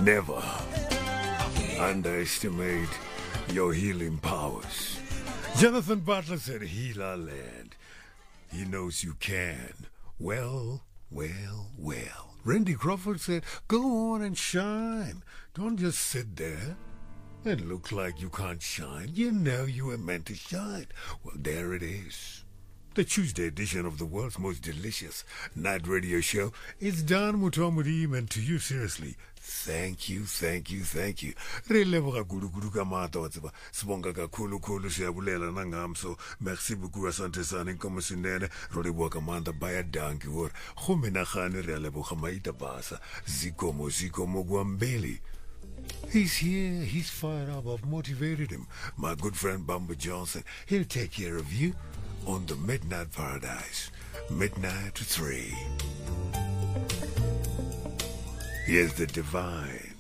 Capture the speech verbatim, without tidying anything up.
Never underestimate your healing powers. Jonathan Butler said, heal our land. He knows you can. Well, well, well. Randy Crawford said, go on and shine. Don't just sit there and look like you can't shine. You know you were meant to shine. Well, there it is. The Tuesday edition of the world's most delicious night radio show is done. Mutomudim, and to you, seriously, thank you, thank you, thank you. Releboga gulu gulu ka mata wa tseba. Sibonga kakhulu khulu siyabulela nangamso. Merci beaucoup asante sana inkomo sinene. Roleboga kamanda baya danki wor. Khume na khane re leboga maita basa. Zikomo zikomo gwambeli. He's here, he's fired up, I've motivated him. My good friend Bamba Johnson, he'll take care of you on the Midnight Paradise, midnight to three. Here's the divine